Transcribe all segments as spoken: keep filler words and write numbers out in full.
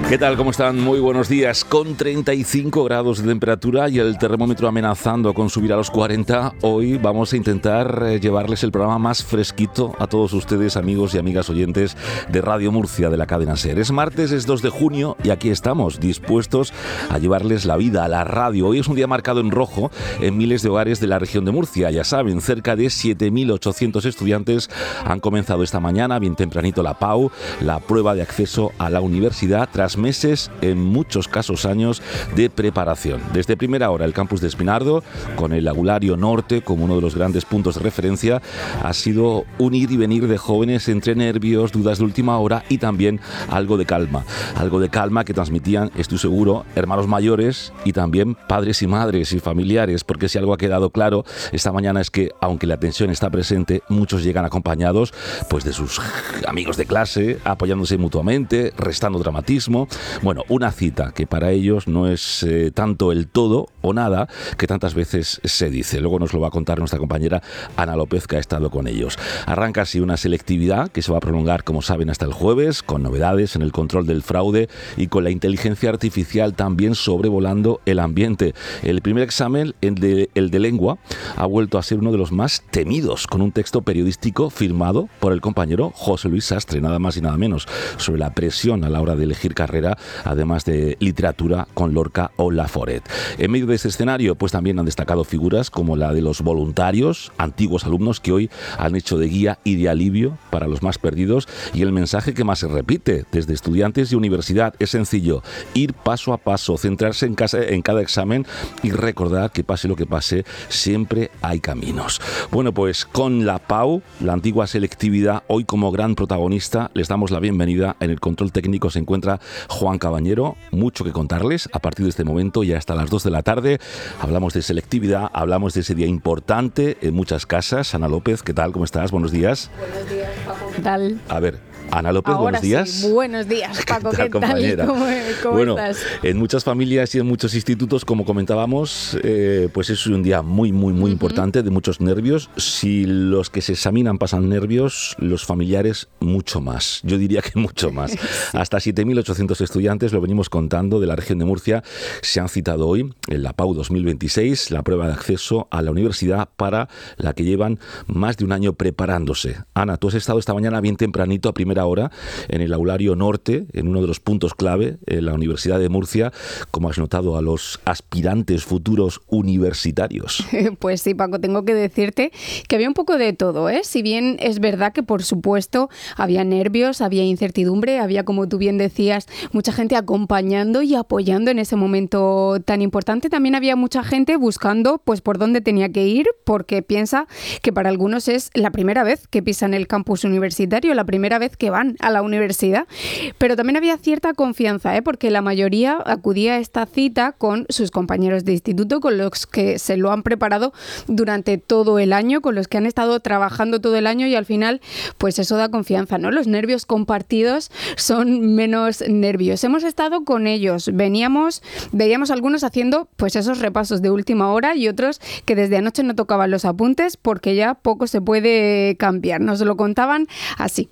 ¿Qué tal? ¿Cómo están? Muy buenos días. Con treinta y cinco grados de temperatura y el termómetro amenazando con subir a los cuarenta, hoy vamos a intentar llevarles el programa más fresquito a todos ustedes, amigos y amigas oyentes de Radio Murcia, de la cadena SER. Es martes, es dos de junio y aquí estamos, dispuestos a llevarles la vida a la radio. Hoy es un día marcado en rojo en miles de hogares de la región de Murcia. Ya saben, cerca de siete mil ochocientos estudiantes han comenzado esta mañana, bien tempranito, la P A U, la prueba de acceso a la universidad, tras meses, en muchos casos años, de preparación. Desde primera hora, el campus de Espinardo, con el Aulario Norte como uno de los grandes puntos de referencia, ha sido un ir y venir de jóvenes entre nervios, dudas de última hora y también algo de calma. Algo de calma que transmitían, estoy seguro, hermanos mayores y también padres y madres y familiares, porque si algo ha quedado claro esta mañana es que, aunque la tensión está presente, muchos llegan acompañados pues de sus amigos de clase, apoyándose mutuamente, restando dramatismo. Bueno, una cita que para ellos no es eh, tanto el todo o nada que tantas veces se dice. Luego nos lo va a contar nuestra compañera Ana López, que ha estado con ellos. Arranca así una selectividad que se va a prolongar, como saben, hasta el jueves, con novedades en el control del fraude y con la inteligencia artificial también sobrevolando el ambiente. El primer examen, el de, el de lengua, ha vuelto a ser uno de los más temidos, con un texto periodístico firmado por el compañero José Luis Sastre, nada más y nada menos, sobre la presión a la hora de elegir carrera, además de literatura con Lorca o Laforet. En medio de este escenario, pues también han destacado figuras como la de los voluntarios, antiguos alumnos que hoy han hecho de guía y de alivio para los más perdidos, y el mensaje que más se repite desde estudiantes y universidad es sencillo: ir paso a paso, centrarse en, casa, en cada examen y recordar que pase lo que pase, siempre hay caminos. Bueno, pues con la P A U, la antigua selectividad, hoy como gran protagonista, les damos la bienvenida. En el control técnico se encuentra Juan Cabañero. Mucho que contarles a partir de este momento y hasta las dos de la tarde. Hablamos de selectividad, hablamos de ese día importante en muchas casas. Ana López, ¿qué tal? ¿Cómo estás? Buenos días. Buenos días, Paco. ¿Qué tal? A ver, Ana López, Ahora buenos días. Sí, buenos días, Paco. ¿Qué tal? ¿Qué tal? ¿Cómo, cómo bueno, estás? En muchas familias y en muchos institutos, como comentábamos, eh, pues es un día muy, muy, muy uh-huh. importante, de muchos nervios. Si los que se examinan pasan nervios, los familiares mucho más. Yo diría que mucho más. Sí. Hasta siete mil ochocientos estudiantes, lo venimos contando, de la región de Murcia, se han citado hoy en la P A U dos mil veintiséis, la prueba de acceso a la universidad para la que llevan más de un año preparándose. Ana, tú has estado esta mañana bien tempranito, a primera hora, en el Aulario Norte, en uno de los puntos clave, en la Universidad de Murcia. ¿Cómo has notado a los aspirantes futuros universitarios? Pues sí, Paco, tengo que decirte que había un poco de todo, ¿eh? Si bien es verdad que, por supuesto, había nervios, había incertidumbre, había, como tú bien decías, mucha gente acompañando y apoyando en ese momento tan importante. También había mucha gente buscando pues por dónde tenía que ir, porque piensa que para algunos es la primera vez que pisan el campus universitario, la primera vez que van a la universidad. Pero también había cierta confianza, ¿eh? Porque la mayoría acudía a esta cita con sus compañeros de instituto, con los que se lo han preparado durante todo el año, con los que han estado trabajando todo el año, y al final pues eso da confianza, ¿no? Los nervios compartidos son menos nervios. Hemos estado con ellos, veníamos, veíamos algunos haciendo pues esos repasos de última hora y otros que desde anoche no tocaban los apuntes porque ya poco se puede cambiar. Nos lo contaban así.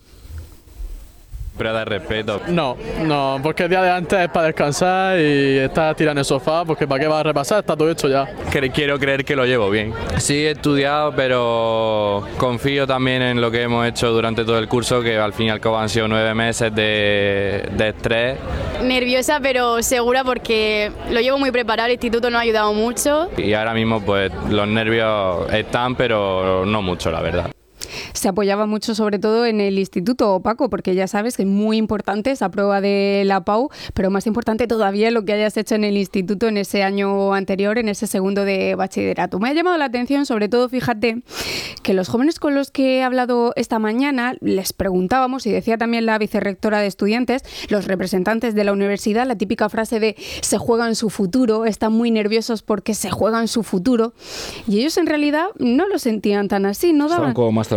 Prueba de respeto. No, no, porque el día de antes es para descansar y estar tirado en el sofá, porque para qué vas a repasar, está todo hecho ya. Quiero creer que lo llevo bien. Sí, he estudiado, pero confío también en lo que hemos hecho durante todo el curso, que al fin y al cabo han sido nueve meses de, de estrés. Nerviosa, pero segura, porque lo llevo muy preparado, el instituto nos ha ayudado mucho. Y ahora mismo pues los nervios están, pero no mucho, la verdad. Se apoyaba mucho, sobre todo en el instituto, Paco, porque ya sabes que es muy importante esa prueba de la P A U, pero más importante todavía lo que hayas hecho en el instituto en ese año anterior, en ese segundo de bachillerato. Me ha llamado la atención, sobre todo, fíjate, que los jóvenes con los que he hablado esta mañana les preguntábamos, y decía también la vicerrectora de estudiantes, los representantes de la universidad, la típica frase de se juegan su futuro, están muy nerviosos porque se juegan su futuro, y ellos en realidad no lo sentían tan así, no daban... Estaban como más tranquilos.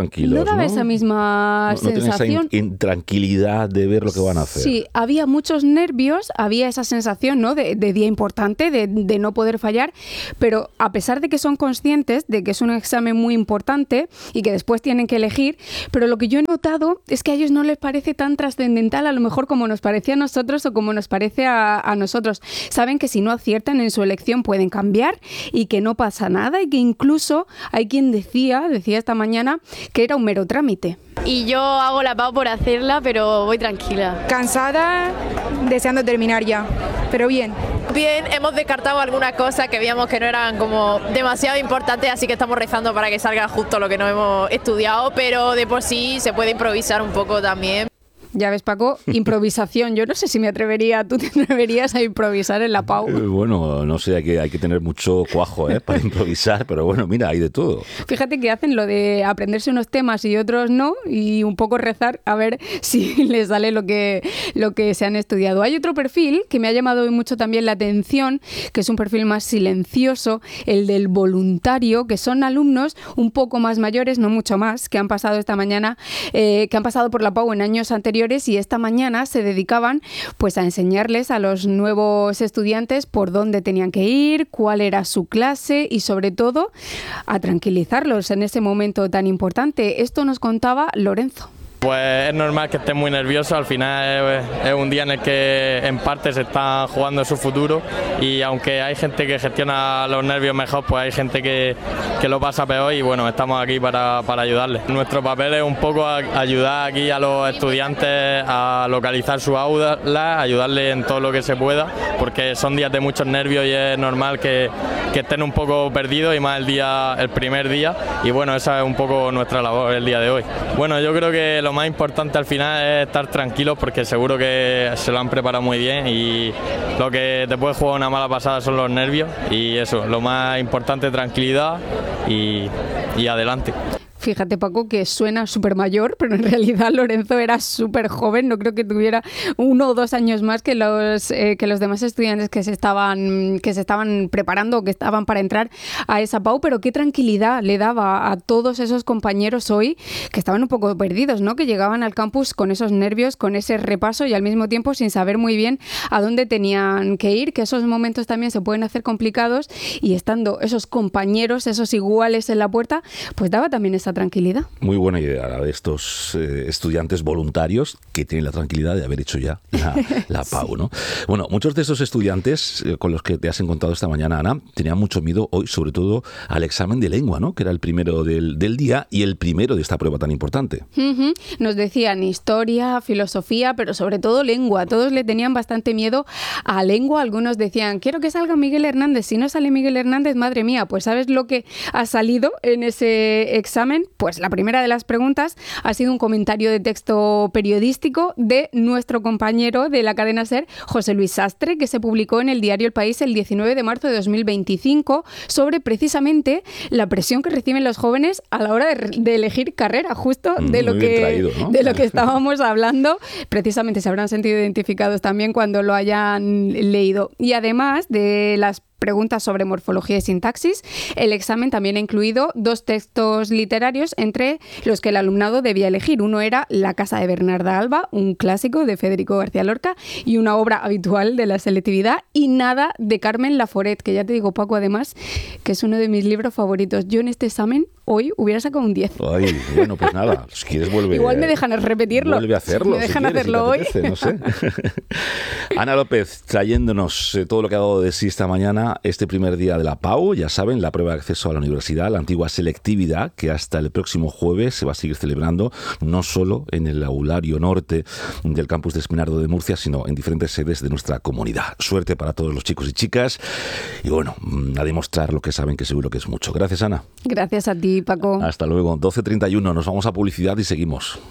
tranquilos, no daba ¿no? esa misma no, no sensación. Esa in- intranquilidad de ver lo que van a hacer. Sí, había muchos nervios, había esa sensación, ¿no?, de, de día importante, de, de no poder fallar, pero a pesar de que son conscientes de que es un examen muy importante y que después tienen que elegir, pero lo que yo he notado es que a ellos no les parece tan trascendental a lo mejor como nos parece a nosotros o como nos parece a, a nosotros. Saben que si no aciertan en su elección pueden cambiar y que no pasa nada y que incluso hay quien decía, decía esta mañana, que era un mero trámite. Y yo hago la pau por hacerla, pero voy tranquila. Cansada, deseando terminar ya, pero bien. Bien, hemos descartado algunas cosas que veíamos que no eran como demasiado importantes, así que estamos rezando para que salga justo lo que no hemos estudiado, pero de por sí se puede improvisar un poco también. Ya ves, Paco, improvisación. Yo no sé si me atrevería, ¿tú te atreverías a improvisar en la Pau? Eh, bueno, no sé, hay que, hay que tener mucho cuajo, ¿eh?, para improvisar, pero bueno, mira, hay de todo. Fíjate que hacen lo de aprenderse unos temas y otros no, y un poco rezar a ver si les sale lo que, lo que se han estudiado. Hay otro perfil que me ha llamado hoy mucho también la atención, que es un perfil más silencioso, el del voluntario, que son alumnos un poco más mayores, no mucho más, que han pasado esta mañana, eh, que han pasado por la Pau en años anteriores, y esta mañana se dedicaban pues a enseñarles a los nuevos estudiantes por dónde tenían que ir, cuál era su clase y sobre todo a tranquilizarlos en ese momento tan importante. Esto nos contaba Lorenzo. Pues es normal que estén muy nerviosos, al final es, es un día en el que en parte se está jugando su futuro y aunque hay gente que gestiona los nervios mejor, pues hay gente que, que lo pasa peor y bueno, estamos aquí para, para ayudarles. Nuestro papel es un poco a, ayudar aquí a los estudiantes a localizar su aula, ayudarles en todo lo que se pueda, porque son días de muchos nervios y es normal que, que estén un poco perdidos y más el día, el primer día, y bueno, esa es un poco nuestra labor el día de hoy. Bueno, yo creo que lo Lo más importante al final es estar tranquilos porque seguro que se lo han preparado muy bien y lo que te puede jugar una mala pasada son los nervios y eso, lo más importante, tranquilidad y, y adelante. Fíjate, Paco, que suena súper mayor, pero en realidad Lorenzo era súper joven, no creo que tuviera uno o dos años más que los, eh, que los demás estudiantes que se estaban, que se estaban preparando, que estaban para entrar a esa Pau, pero qué tranquilidad le daba a todos esos compañeros hoy que estaban un poco perdidos, ¿no?, que llegaban al campus con esos nervios, con ese repaso y al mismo tiempo sin saber muy bien a dónde tenían que ir, que esos momentos también se pueden hacer complicados y estando esos compañeros, esos iguales en la puerta, pues daba también esa tranquilidad. Muy buena idea la de estos eh, estudiantes voluntarios que tienen la tranquilidad de haber hecho ya la, la Pau, ¿no? Bueno, muchos de esos estudiantes eh, con los que te has encontrado esta mañana, Ana, tenían mucho miedo hoy, sobre todo al examen de lengua, ¿no?, que era el primero del, del día y el primero de esta prueba tan importante. Uh-huh. Nos decían historia, filosofía, pero sobre todo lengua. Todos le tenían bastante miedo a lengua. Algunos decían, quiero que salga Miguel Hernández. Si no sale Miguel Hernández, madre mía, pues ¿sabes lo que ha salido en ese examen? Pues la primera de las preguntas ha sido un comentario de texto periodístico de nuestro compañero de la cadena SER, José Luis Sastre, que se publicó en el diario El País el diecinueve de marzo de dos mil veinticinco sobre precisamente la presión que reciben los jóvenes a la hora de, de elegir carrera, justo de, mm, lo que, traído, ¿no? de lo que estábamos hablando. Precisamente se habrán sentido identificados también cuando lo hayan leído. Y además de las preguntas sobre morfología y sintaxis, el examen también ha incluido dos textos literarios entre los que el alumnado debía elegir. Uno era La casa de Bernarda Alba, un clásico de Federico García Lorca y una obra habitual de la selectividad, y Nada de Carmen Laforet, que ya te digo, Paco, además, que es uno de mis libros favoritos. Yo en este examen hoy hubiera sacado un diez. Ay, bueno, pues nada, si quieres vuelve. Igual me dejan repetirlo. Vuelve a hacerlo. Me dejan si quieres, hacerlo si te apetece, hoy. no sé. Ana López, trayéndonos eh, todo lo que ha dado de sí esta mañana, este primer día de la Pau, ya saben, la prueba de acceso a la universidad, la antigua selectividad, que hasta el próximo jueves se va a seguir celebrando, no solo en el aulario norte del campus de Espinardo de Murcia, sino en diferentes sedes de nuestra comunidad. Suerte para todos los chicos y chicas y bueno, a demostrar lo que saben, que seguro que es mucho. Gracias, Ana. Gracias a ti, Paco. Hasta luego. doce treinta y uno, nos vamos a publicidad y seguimos.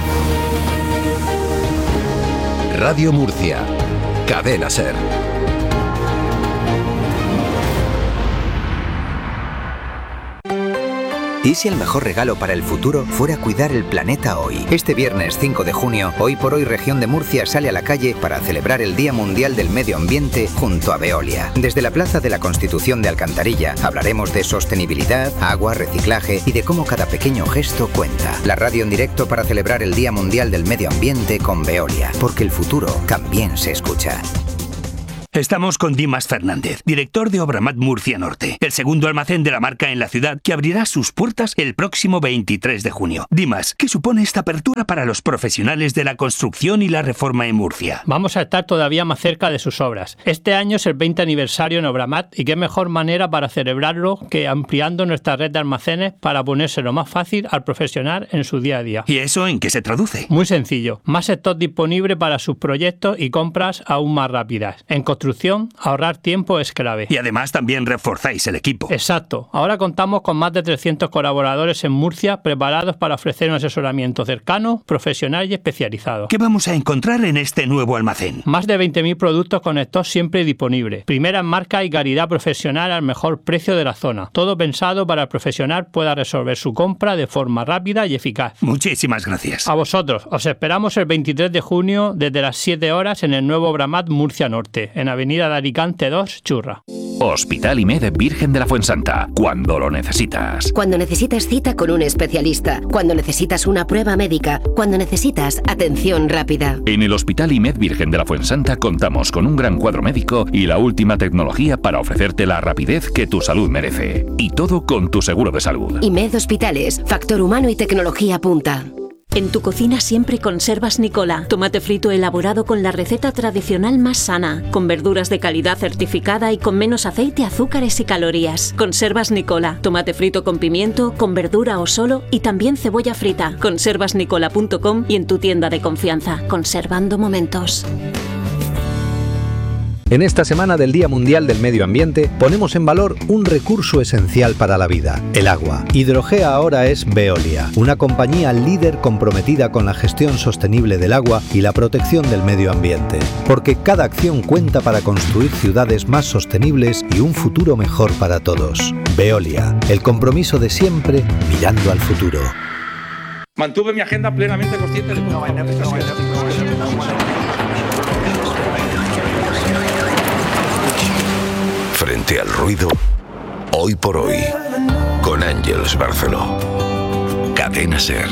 Radio Murcia, Cadena SER. ¿Y si el mejor regalo para el futuro fuera cuidar el planeta hoy? Este viernes cinco de junio, Hoy por Hoy Región de Murcia sale a la calle para celebrar el Día Mundial del Medio Ambiente junto a Veolia. Desde la Plaza de la Constitución de Alcantarilla hablaremos de sostenibilidad, agua, reciclaje y de cómo cada pequeño gesto cuenta. La radio en directo para celebrar el Día Mundial del Medio Ambiente con Veolia, porque el futuro también se escucha. Estamos con Dimas Fernández, director de Obramat Murcia Norte, el segundo almacén de la marca en la ciudad que abrirá sus puertas el próximo veintitrés de junio. Dimas, ¿qué supone esta apertura para los profesionales de la construcción y la reforma en Murcia? Vamos a estar todavía más cerca de sus obras. Este año es el veinte aniversario en Obramat y qué mejor manera para celebrarlo que ampliando nuestra red de almacenes para ponérselo más fácil al profesional en su día a día. ¿Y eso en qué se traduce? Muy sencillo, más stock disponible para sus proyectos y compras aún más rápidas. En construcción, ahorrar tiempo es clave. Y además también reforzáis el equipo. Exacto. Ahora contamos con más de trescientos colaboradores en Murcia preparados para ofrecer un asesoramiento cercano, profesional y especializado. ¿Qué vamos a encontrar en este nuevo almacén? Más de veinte mil productos con stock siempre disponible. Primera en marca y calidad profesional al mejor precio de la zona. Todo pensado para el profesional pueda resolver su compra de forma rápida y eficaz. Muchísimas gracias. A vosotros. Os esperamos el veintitrés de junio desde las siete horas en el nuevo Obramat Murcia Norte, en Avenida de Alicante dos, Churra. Hospital IMED Virgen de la Fuensanta, cuando lo necesitas. Cuando necesitas cita con un especialista, cuando necesitas una prueba médica, cuando necesitas atención rápida. En el Hospital IMED Virgen de la Fuensanta contamos con un gran cuadro médico y la última tecnología para ofrecerte la rapidez que tu salud merece. Y todo con tu seguro de salud. IMED Hospitales, factor humano y tecnología punta. En tu cocina siempre conservas Nicola, tomate frito elaborado con la receta tradicional más sana, con verduras de calidad certificada y con menos aceite, azúcares y calorías. Conservas Nicola, tomate frito con pimiento, con verdura o solo y también cebolla frita. conservas nicola punto com y en tu tienda de confianza, conservando momentos. En esta semana del Día Mundial del Medio Ambiente ponemos en valor un recurso esencial para la vida, el agua. Hidrogea ahora es Veolia, una compañía líder comprometida con la gestión sostenible del agua y la protección del medio ambiente. Porque cada acción cuenta para construir ciudades más sostenibles y un futuro mejor para todos. Veolia, el compromiso de siempre mirando al futuro. Mantuve mi agenda plenamente consciente de cómo... Frente al ruido, Hoy por Hoy, con Ángeles Barceló. Cadena SER.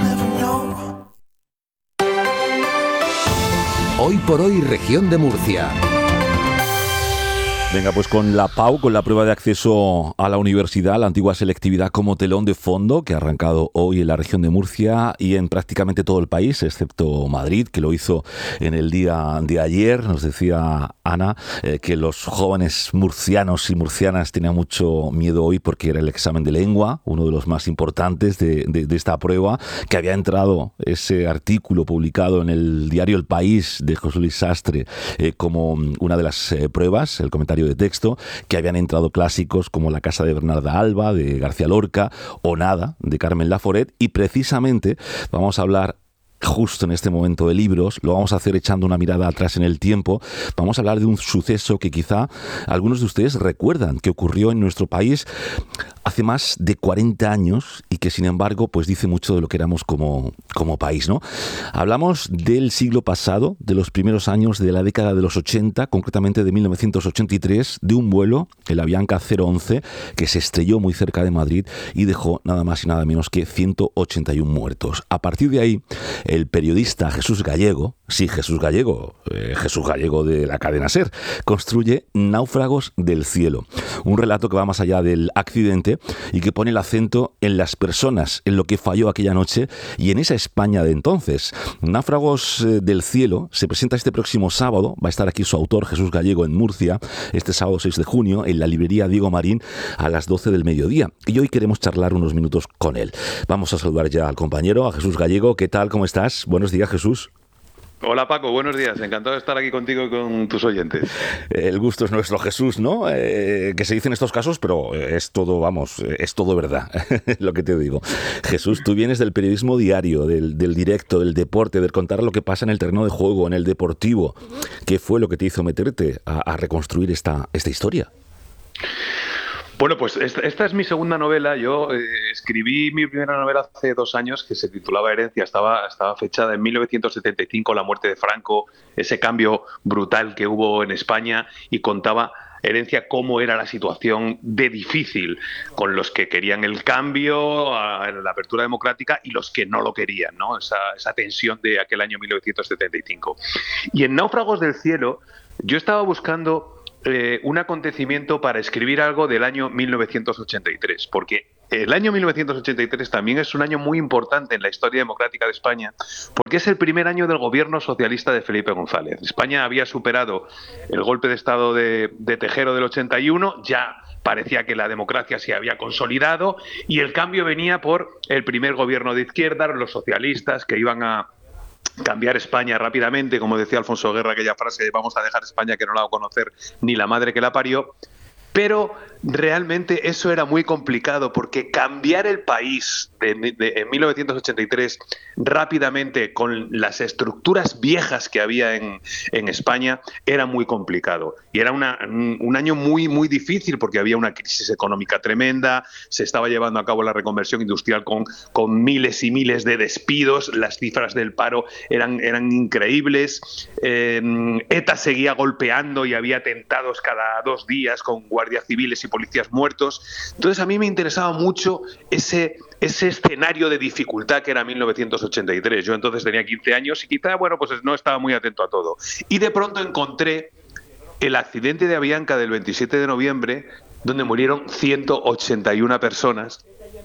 Hoy por Hoy, Región de Murcia. Venga, pues con la P A U, con la prueba de acceso a la universidad, la antigua selectividad como telón de fondo, que ha arrancado hoy en la región de Murcia y en prácticamente todo el país, excepto Madrid, que lo hizo en el día de ayer. Nos decía Ana eh, que los jóvenes murcianos y murcianas tenían mucho miedo hoy porque era el examen de lengua, uno de los más importantes de, de, de esta prueba, que había entrado ese artículo publicado en el diario El País de José Luis Sastre eh, como una de las eh, pruebas, el comentario de texto, que habían entrado clásicos como La Casa de Bernarda Alba, de García Lorca, o Nada, de Carmen Laforet, y precisamente vamos a hablar justo en este momento de libros, lo vamos a hacer echando una mirada atrás en el tiempo. Vamos a hablar de un suceso que quizá algunos de ustedes recuerdan que ocurrió en nuestro país hace más de cuarenta años y que sin embargo pues dice mucho de lo que éramos como, como país, ¿no? Hablamos del siglo pasado, de los primeros años de la década de los ochenta, concretamente de mil novecientos ochenta y tres, de un vuelo, el Avianca cero once, que se estrelló muy cerca de Madrid y dejó nada más y nada menos que ciento ochenta y uno muertos. A partir de ahí, el periodista Jesús Gallego, sí, Jesús Gallego, eh, Jesús Gallego de la cadena SER, construye Náufragos del cielo, un relato que va más allá del accidente y que pone el acento en las personas, en lo que falló aquella noche y en esa España de entonces. Náufragos del cielo se presenta este próximo sábado, va a estar aquí su autor Jesús Gallego en Murcia, este sábado seis de junio en la librería Diego Marín a las doce del mediodía, y hoy queremos charlar unos minutos con él. Vamos a saludar ya al compañero, a Jesús Gallego. ¿Qué tal? ¿Cómo estás? Buenos días, Jesús. Hola Paco, buenos días, encantado de estar aquí contigo y con tus oyentes. El gusto es nuestro, Jesús, ¿no? Eh, que se dice en estos casos, pero es todo, vamos, es todo verdad, lo que te digo. Jesús, tú vienes del periodismo diario, del, del directo, del deporte, del contar lo que pasa en el terreno de juego, en el deportivo. ¿Qué fue lo que te hizo meterte a, a reconstruir esta, esta historia? Bueno, pues esta, esta es mi segunda novela. Yo eh, escribí mi primera novela hace dos años que se titulaba Herencia. Estaba, estaba fechada en mil novecientos setenta y cinco, la muerte de Franco, ese cambio brutal que hubo en España, y contaba Herencia cómo era la situación de difícil con los que querían el cambio, a, la apertura democrática, y los que no lo querían, ¿no? Esa, esa tensión de aquel año mil novecientos setenta y cinco. Y en Náufragos del cielo yo estaba buscando Eh, un acontecimiento para escribir algo del año mil novecientos ochenta y tres, porque el año mil novecientos ochenta y tres también es un año muy importante en la historia democrática de España, porque es el primer año del gobierno socialista de Felipe González. España había superado el golpe de Estado de, de Tejero del ochenta y uno, ya parecía que la democracia se había consolidado, y el cambio venía por el primer gobierno de izquierda, los socialistas, que iban a cambiar España rápidamente, como decía Alfonso Guerra, aquella frase de vamos a dejar España que no la va a conocer ni la madre que la parió. Pero realmente eso era muy complicado, porque cambiar el país de, de, en mil novecientos ochenta y tres rápidamente con las estructuras viejas que había en, en España era muy complicado. Y era una, un, un año muy, muy difícil, porque había una crisis económica tremenda, se estaba llevando a cabo la reconversión industrial con, con miles y miles de despidos, las cifras del paro eran, eran increíbles, eh, ETA seguía golpeando y había atentados cada dos días con guardias civiles y policías muertos. Entonces a mí me interesaba mucho ese, ese escenario de dificultad que era mil novecientos ochenta y tres. Yo entonces tenía quince años y quizá, bueno, pues no estaba muy atento a todo. Y de pronto encontré el accidente de Avianca del veintisiete de noviembre, donde murieron ciento ochenta y una personas.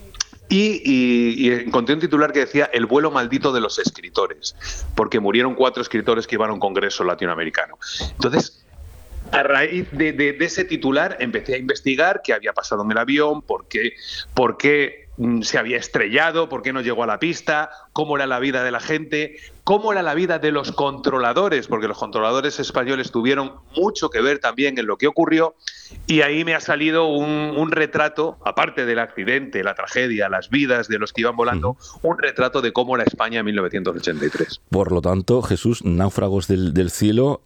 Y, y, y encontré un titular que decía el vuelo maldito de los escritores, porque murieron cuatro escritores que iban a un congreso latinoamericano. Entonces, a raíz de, de, de ese titular empecé a investigar qué había pasado en el avión, por qué, por qué se había estrellado, por qué no llegó a la pista, cómo era la vida de la gente, cómo era la vida de los controladores, porque los controladores españoles tuvieron mucho que ver también en lo que ocurrió, y ahí me ha salido un, un retrato, aparte del accidente, la tragedia, las vidas de los que iban volando, uh-huh. un retrato de cómo era España en mil novecientos ochenta y tres. Por lo tanto, Jesús, Náufragos del, del cielo...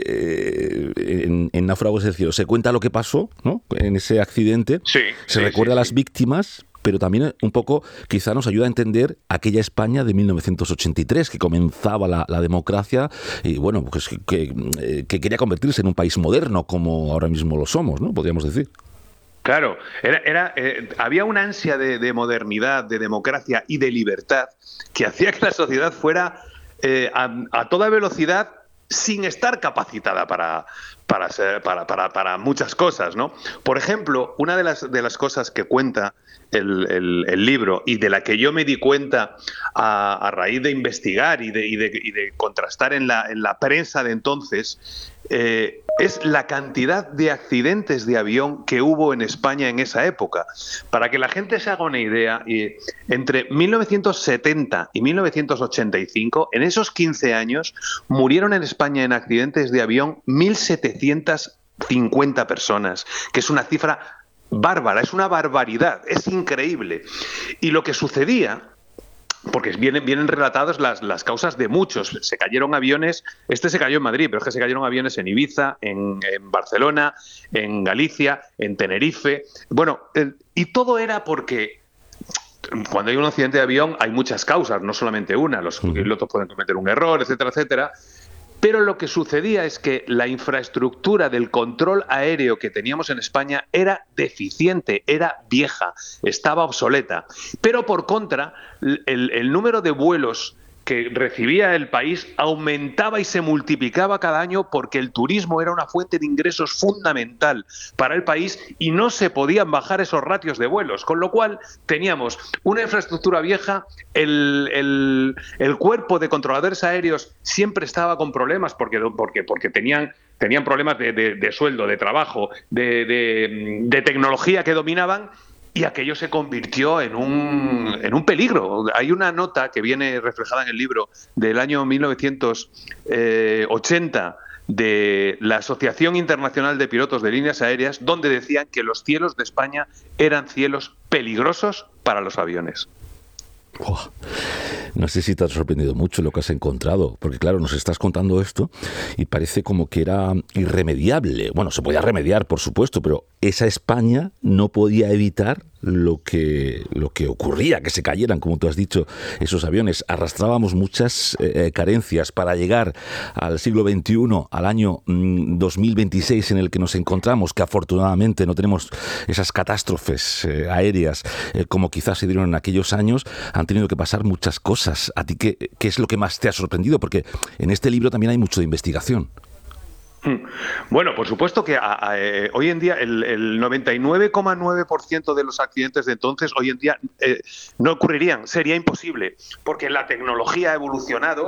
Eh, en, en Náufragos del cielo se cuenta lo que pasó, ¿no? En ese accidente, sí, se sí, recuerda sí, a las sí. víctimas, pero también un poco quizá nos ayuda a entender aquella España de mil novecientos ochenta y tres, que comenzaba la, la democracia y bueno, pues que, que, que quería convertirse en un país moderno como ahora mismo lo somos, ¿no? Podríamos decir. Claro, era, era, eh, había una ansia de, de modernidad, de democracia y de libertad que hacía que la sociedad fuera eh, a, a toda velocidad, sin estar capacitada para, para, ser, para, para, para muchas cosas, ¿no? Por ejemplo, una de las, de las cosas que cuenta el, el, el libro y de la que yo me di cuenta a, a raíz de investigar y de, y de, y de contrastar en la, en la prensa de entonces, eh, es la cantidad de accidentes de avión que hubo en España en esa época. Para que la gente se haga una idea, entre mil novecientos setenta y mil novecientos ochenta y cinco, en esos quince años, murieron en España en accidentes de avión mil setecientas cincuenta personas, que es una cifra bárbara, es una barbaridad, es increíble. Y lo que sucedía... porque vienen, vienen relatadas las, las causas de muchos. Se cayeron aviones, este se cayó en Madrid, pero es que se cayeron aviones en Ibiza, en, en Barcelona, en Galicia, en Tenerife. Bueno, el, y todo era porque cuando hay un accidente de avión hay muchas causas, no solamente una. Los pilotos pueden cometer un error, etcétera, etcétera. Pero lo que sucedía es que la infraestructura del control aéreo que teníamos en España era deficiente, era vieja, estaba obsoleta. Pero por contra, el, el número de vuelos que recibía el país aumentaba y se multiplicaba cada año porque el turismo era una fuente de ingresos fundamental para el país y no se podían bajar esos ratios de vuelos, con lo cual teníamos una infraestructura vieja, el, el, el cuerpo de controladores aéreos siempre estaba con problemas porque, porque, porque tenían... tenían problemas de, de, de sueldo, de trabajo, de, de, de tecnología que dominaban, y aquello se convirtió en un, en un peligro. Hay una nota que viene reflejada en el libro del año mil novecientos ochenta de la Asociación Internacional de Pilotos de Líneas Aéreas, donde decían que los cielos de España eran cielos peligrosos para los aviones. Oh. No sé si te ha sorprendido mucho lo que has encontrado, porque claro, nos estás contando esto y parece como que era irremediable. Bueno, se podía remediar, por supuesto, pero esa España no podía evitar lo que, lo que ocurría, que se cayeran, como tú has dicho, esos aviones. Arrastrábamos muchas eh, carencias para llegar al siglo veintiuno, al año mm, dos mil veintiséis en el que nos encontramos, que afortunadamente no tenemos esas catástrofes eh, aéreas eh, como quizás se dieron en aquellos años. Han tenido que pasar muchas cosas. ¿A ti qué, qué es lo que más te ha sorprendido? Porque en este libro también hay mucho de investigación. Bueno, por supuesto que a, a, eh, hoy en día el, el noventa y nueve coma nueve por ciento de los accidentes de entonces hoy en día eh, no ocurrirían, sería imposible, porque la tecnología ha evolucionado.